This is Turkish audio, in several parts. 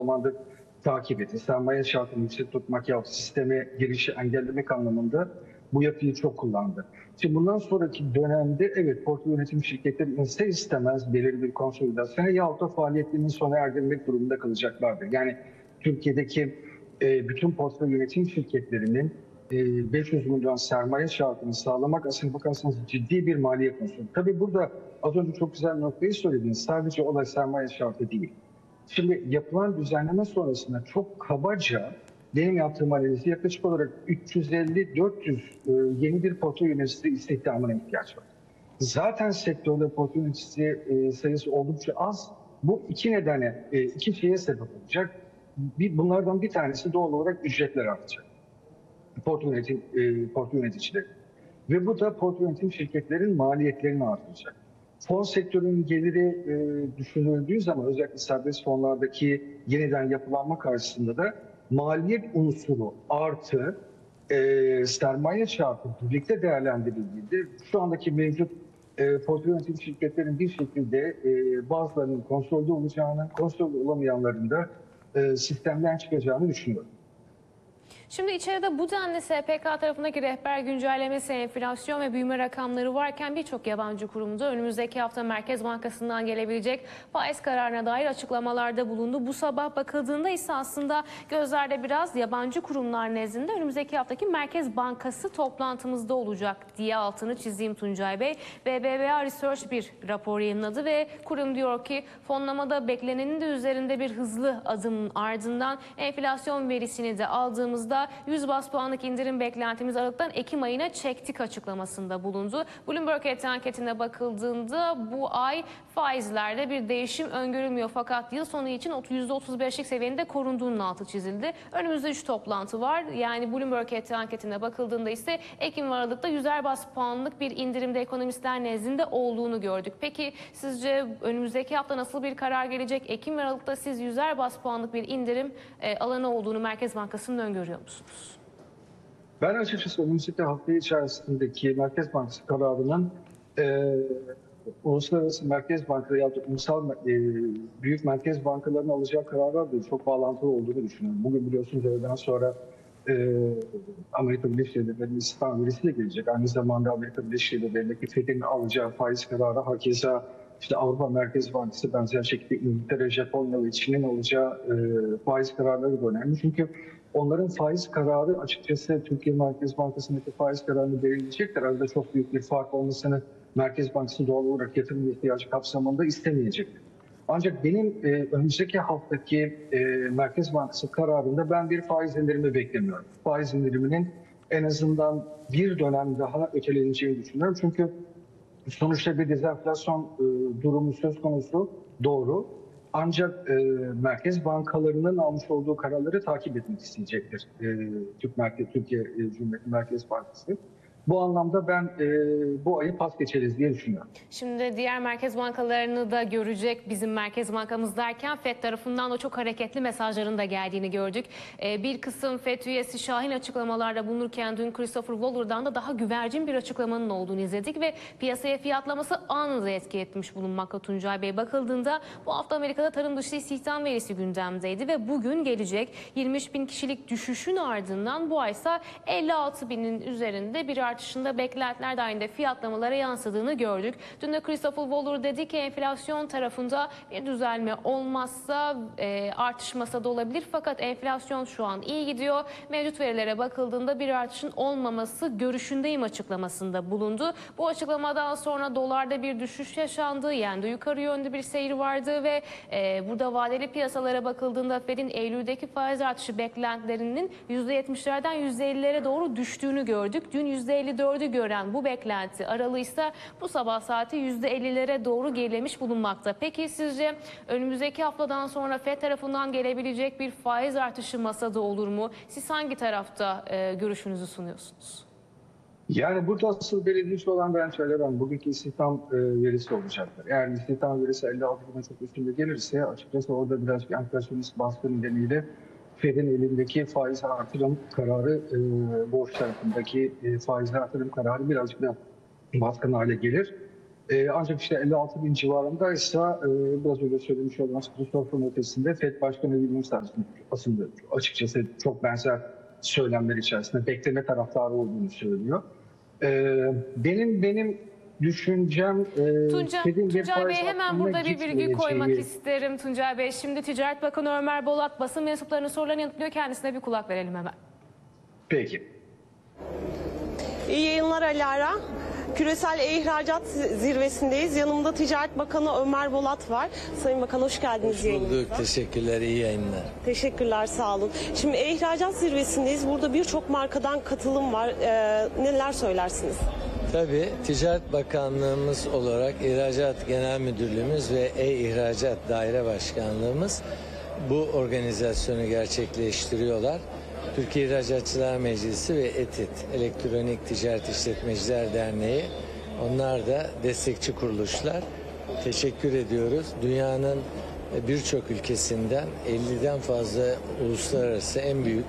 zamandır takip etti. Sermaye şartını yüksek tutmak yahut sisteme girişi engellemek anlamında bu yapıyı çok kullandı. Şimdi bundan sonraki dönemde evet portföy yönetim şirketleri ister istemez belirli bir konsolidasyon yahut da faaliyetlerini sona erdirmek durumunda kalacaklardır. Yani Türkiye'deki bütün portföy yönetim şirketlerinin 500 milyon sermaye şartını sağlamak aslında bakarsanız ciddi bir maliye konusu. Tabii burada az önce çok güzel bir noktayı söylediniz. Sadece olay sermaye şartı değil. Şimdi yapılan düzenleme sonrasında çok kabaca benim yaptığım analizi yaklaşık olarak 350-400 yeni bir portföy yöneticisi istihdamına ihtiyaç var. Zaten sektörde portföy yöneticisi sayısı oldukça az. Bu iki şeye sebep olacak. Bunlardan bir tanesi doğal olarak ücretler artacak. Portföy yöneticileri. Ve bu da portföy yönetim şirketlerin maliyetlerini artıracak. Fon sektörünün geliri düşünüldüğü zaman özellikle serbest fonlardaki yeniden yapılanma karşısında da maliyet unsuru artı sermaye çarpı birlikte değerlendirildiğinde şu andaki mevcut portföy yönetim şirketlerin bir şekilde bazılarının konsolide olacağını, konsolide olamayanların da sistemden çıkacağını düşünüyorum. Şimdi içeride bu denli SPK tarafındaki rehber güncellemesi, enflasyon ve büyüme rakamları varken birçok yabancı kurumda önümüzdeki hafta Merkez Bankası'ndan gelebilecek faiz kararına dair açıklamalarda bulundu. Bu sabah bakıldığında ise aslında gözlerde biraz yabancı kurumlar nezdinde önümüzdeki haftaki Merkez Bankası toplantımızda olacak diye altını çizeyim Tuncay Bey. BBVA Research bir rapor yayınladı ve kurum diyor ki fonlamada beklenenin de üzerinde bir hızlı adımın ardından enflasyon verisini de aldığımızda 100 baz puanlık indirim beklentimiz Aralık'tan Ekim ayına çektik açıklamasında bulundu. Bloomberg anketine bakıldığında bu ay faizlerde bir değişim öngörülmüyor fakat yıl sonu için %35'lik seviyede korunduğunun altı çizildi. Önümüzde 3 toplantı var. Yani Bloomberg anketine bakıldığında ise Ekim ve Aralık'ta 100'er baz puanlık bir indirimde ekonomistler nezdinde olduğunu gördük. Peki sizce önümüzdeki hafta nasıl bir karar gelecek? Ekim ve Aralık'ta siz 100'er baz puanlık bir indirim alanı olduğunu Merkez Bankası'nın öngörüyor musunuz? Ben açıkçası önümüzdeki hafta içerisindeki Merkez Bankası kararının uluslararası merkez bankaları ya da ulusal büyük merkez bankalarının alacağı kararlarla çok bağlantılı olduğunu düşünüyorum. Bugün biliyorsunuz öğleden sonra Amerika Birleşik Devletleri'nin istihdam verisi de gelecek. Aynı zamanda Amerika Birleşik Devletleri'ndeki Fed'in alacağı faiz kararı hakeza işte Avrupa Merkez Bankası benzer şekilde İngiltere, Japonya ve Çin'in alacağı faiz kararları da önemli. Çünkü onların faiz kararı açıkçası Türkiye Merkez Bankası'ndaki faiz kararını belirleyecekler. Arada çok büyük bir fark olmasını Merkez Bankası doğal olarak yatırım ihtiyacı kapsamında istemeyecektir. Ancak benim önümüzdeki haftaki Merkez Bankası kararında ben bir faiz indirimi beklemiyorum. Faiz indiriminin en azından bir dönem daha öteleneceğini düşünüyorum. Çünkü sonuçta bir dezenflasyon durumu söz konusu, doğru. Ancak merkez bankalarının almış olduğu kararları takip etmek isteyecektir Türkiye Cumhuriyeti Merkez Bankası. Bu anlamda ben bu ayı pas geçeriz diye düşünüyorum. Şimdi diğer merkez bankalarını da görecek bizim merkez bankamız derken FED tarafından da çok hareketli mesajların da geldiğini gördük. Bir kısım FED üyesi şahin açıklamalarda bulunurken dün Christopher Waller'dan da daha güvercin bir açıklamanın olduğunu izledik ve piyasaya fiyatlaması anında etki etmiş bulunmakta Tuncay Bey. Bakıldığında bu hafta Amerika'da tarım dışı istihdam verisi gündemdeydi ve bugün gelecek 23 bin kişilik düşüşün ardından bu aysa 56 binin üzerinde bir artışında beklentiler dahilinde fiyatlamalara yansıdığını gördük. Dün de Christopher Waller dedi ki enflasyon tarafında bir düzelme olmazsa artış masada olabilir. Fakat enflasyon şu an iyi gidiyor. Mevcut verilere bakıldığında bir artışın olmaması görüşündeyim açıklamasında bulundu. Bu açıklamadan sonra dolarda bir düşüş yaşandı. Yani de yukarı yönlü bir seyir vardı ve burada vadeli piyasalara bakıldığında Fed'in Eylül'deki faiz artışı beklentilerinin %70'lerden %50'lere doğru düştüğünü gördük. Dün %54'ü gören bu beklenti aralığı ise bu sabah saati %50'lere doğru gerilemiş bulunmakta. Peki sizce önümüzdeki haftadan sonra FED tarafından gelebilecek bir faiz artışı masada olur mu? Siz hangi tarafta görüşünüzü sunuyorsunuz? Yani burada asıl belirleyici olan ben söylemem. Bugünkü istihdam verisi olacaktır. Eğer istihdam verisi 56 bine çok üstünde gelirse açıkçası orada birazcık enflasyonist baskı nedeniyle Fed'in elindeki faiz artırım kararı, borç tarafındaki faiz artırım kararı birazcık da baskın hale gelir. Ancak işte 56 bin civarındaysa biraz önce söylemiş olduğunuz Christopher'ın ötesinde FED Başkanı William Sens'in aslında açıkçası çok benzer söylemler içerisinde bekleme taraftarı olduğunu söylüyor. Benim düşüncem Tuncay Bey, hemen burada bir virgül koymak isterim Tuncay Bey. Şimdi Ticaret Bakanı Ömer Bolat basın mensuplarının sorularını yanıtlıyor. Kendisine bir kulak verelim hemen. Peki. İyi yayınlar Alara. Küresel ihracat zirvesindeyiz. Yanımda Ticaret Bakanı Ömer Bolat var. Sayın Bakan hoş geldiniz yayınımıza. Hoş bulduk. Teşekkürler. İyi yayınlar. Teşekkürler. Sağ olun. Şimdi ihracat zirvesindeyiz. Burada birçok markadan katılım var. Neler söylersiniz? Tabii Ticaret Bakanlığımız olarak İhracat Genel Müdürlüğümüz ve İhracat Daire Başkanlığımız bu organizasyonu gerçekleştiriyorlar. Türkiye İhracatçılar Meclisi ve ETİT, Elektronik Ticaret İşletmeciler Derneği, onlar da destekçi kuruluşlar. Teşekkür ediyoruz. Dünyanın birçok ülkesinden 50'den fazla uluslararası en büyük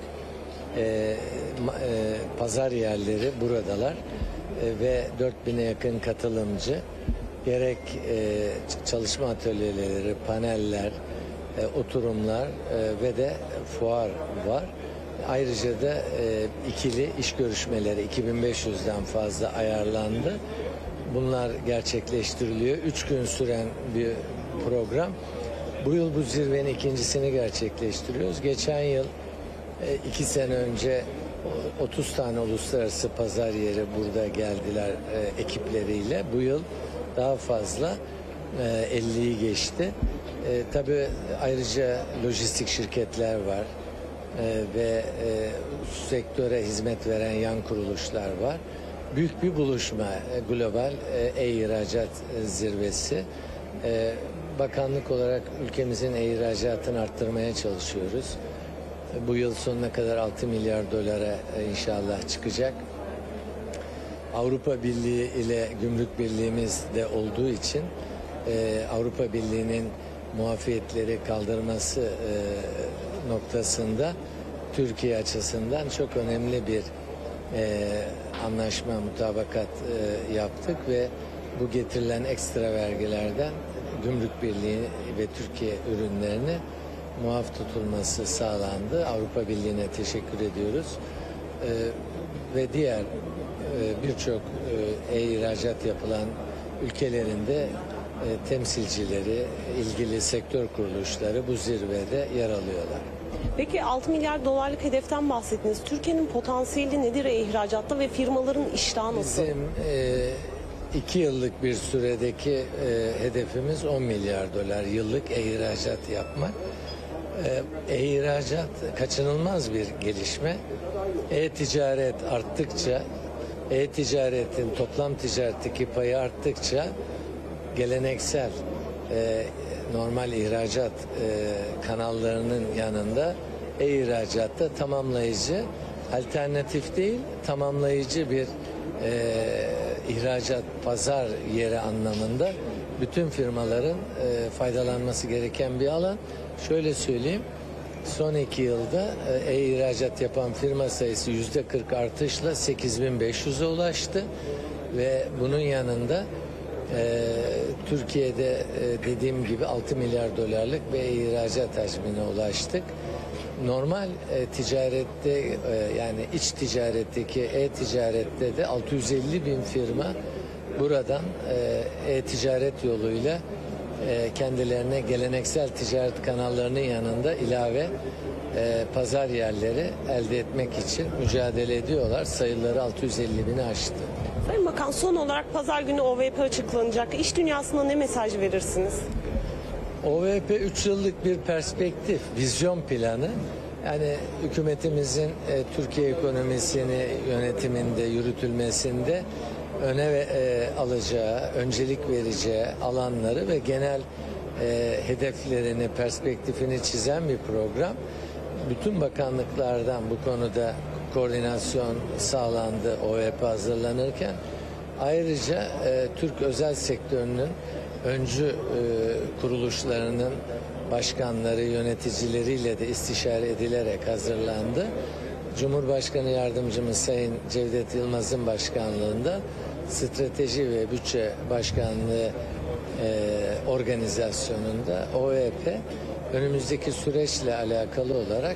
pazar yerleri buradalar ve 4000'e yakın katılımcı. Gerek çalışma atölyeleri, paneller, oturumlar ve de fuar var. Ayrıca da ikili iş görüşmeleri 2500'den fazla ayarlandı. Bunlar gerçekleştiriliyor. 3 gün süren bir program. Bu yıl bu zirvenin ikincisini gerçekleştiriyoruz. Geçen yıl 2 sene önce 30 tane uluslararası pazar yeri burada geldiler ekipleriyle. Bu yıl daha fazla 50'yi geçti. Tabii ayrıca lojistik şirketler var ve sektöre hizmet veren yan kuruluşlar var. Büyük bir buluşma, global e-ihracat zirvesi. Bakanlık olarak ülkemizin e-ihracatını arttırmaya çalışıyoruz. Bu yıl sonuna kadar 6 milyar dolara inşallah çıkacak. Avrupa Birliği ile Gümrük Birliğimiz de olduğu için Avrupa Birliği'nin muafiyetleri kaldırması noktasında Türkiye açısından çok önemli bir anlaşma, mutabakat yaptık ve bu getirilen ekstra vergilerden Gümrük Birliği ve Türkiye ürünlerini muaf tutulması sağlandı. Avrupa Birliği'ne teşekkür ediyoruz. Ve diğer birçok ihracat yapılan ülkelerinde temsilcileri, ilgili sektör kuruluşları bu zirvede yer alıyorlar. Peki 6 milyar dolarlık hedeften bahsettiniz. Türkiye'nin potansiyeli nedir ihracatta ve firmaların iştahı nasıl? Bizim 2 yıllık bir süredeki hedefimiz 10 milyar dolar yıllık ihracat yapmak. İhracat kaçınılmaz bir gelişme. E-ticaret arttıkça, e-ticaretin toplam ticaretteki payı arttıkça geleneksel normal ihracat kanallarının yanında e-ihracatta tamamlayıcı, alternatif değil, tamamlayıcı bir ihracat pazar yeri anlamında bütün firmaların faydalanması gereken bir alan. Şöyle söyleyeyim, son 2 yılda e-ihracat yapan firma sayısı %40 artışla 8.500'e ulaştı ve bunun yanında Türkiye'de dediğim gibi 6 milyar dolarlık bir ihracat hacmine ulaştık. Normal ticarette yani iç ticaretteki e-ticarette de 650 bin firma buradan e-ticaret yoluyla kendilerine geleneksel ticaret kanallarının yanında ilave pazar yerleri elde etmek için mücadele ediyorlar. Sayıları 650 bini aştı. Sayın Bakan, son olarak pazar günü OVP açıklanacak. İş dünyasına ne mesaj verirsiniz? OVP 3 yıllık bir perspektif, vizyon planı. Yani hükümetimizin Türkiye ekonomisini yönetiminde, yürütülmesinde öne alacağı, öncelik vereceği alanları ve genel hedeflerini, perspektifini çizen bir program. Bütün bakanlıklardan bu konuda koordinasyon sağlandı OVP hazırlanırken. Ayrıca Türk özel sektörünün öncü kuruluşlarının başkanları, yöneticileriyle de istişare edilerek hazırlandı. Cumhurbaşkanı Yardımcımız Sayın Cevdet Yılmaz'ın başkanlığında Strateji ve Bütçe Başkanlığı organizasyonunda OVP önümüzdeki süreçle alakalı olarak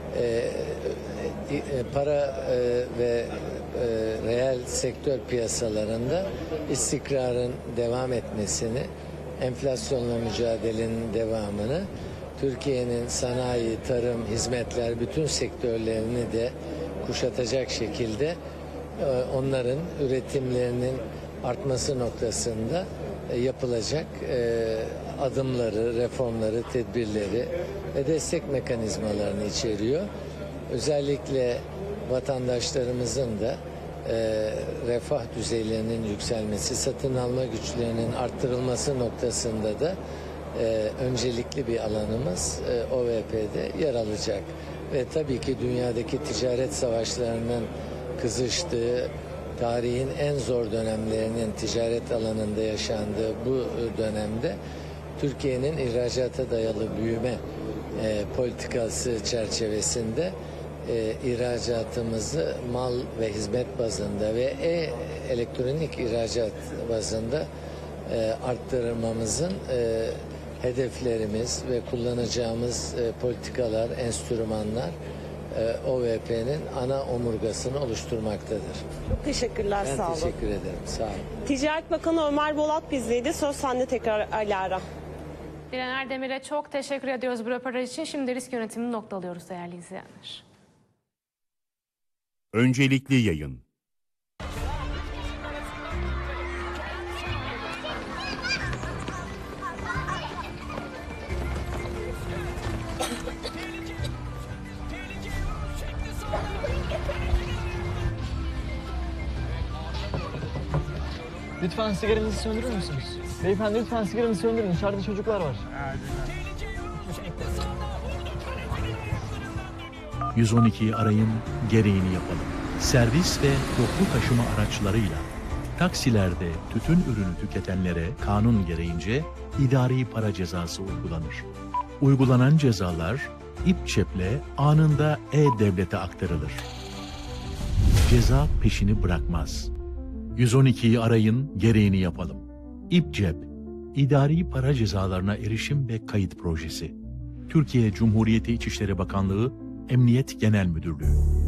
para ve reel sektör piyasalarında istikrarın devam etmesini, enflasyonla mücadelenin devamını, Türkiye'nin sanayi, tarım, hizmetler bütün sektörlerini de kuşatacak şekilde onların üretimlerinin artması noktasında yapılacak adımları, reformları, tedbirleri ve destek mekanizmalarını içeriyor. Özellikle vatandaşlarımızın da refah düzeylerinin yükselmesi, satın alma güçlerinin arttırılması noktasında da öncelikli bir alanımız OVP'de yer alacak. Ve tabii ki dünyadaki ticaret savaşlarının kızıştığı, tarihin en zor dönemlerinin ticaret alanında yaşandığı bu dönemde Türkiye'nin ihracata dayalı büyüme politikası çerçevesinde ihracatımızı mal ve hizmet bazında ve elektronik ihracat bazında arttırmamızın hedeflerimiz ve kullanacağımız politikalar, enstrümanlar OVP'nin ana omurgasını oluşturmaktadır. Çok teşekkürler, Ben sağ olun. teşekkür ederim. Sağ olun. Ticaret Bakanı Ömer Bolat bizdeydi. Söz sende tekrar Alara. Dilan Erdemir'e çok teşekkür ediyoruz bu röportaj için. Şimdi risk yönetimini noktalıyoruz değerli izleyenler. Öncelikli yayın. Lütfen sigaranızı söndürür müsünüz? Beyefendi lütfen sigaranızı söndürün. İçeride çocuklar var. 112'yi arayın, gereğini yapalım. Servis ve toplu taşıma araçlarıyla taksilerde tütün ürünü tüketenlere kanun gereğince idari para cezası uygulanır. Uygulanan cezalar İPÇEP'le anında E-Devlet'e aktarılır. Ceza peşini bırakmaz. 112'yi arayın, gereğini yapalım. İPCEP, İdari Para Cezalarına Erişim ve Kayıt Projesi. Türkiye Cumhuriyeti İçişleri Bakanlığı, Emniyet Genel Müdürlüğü.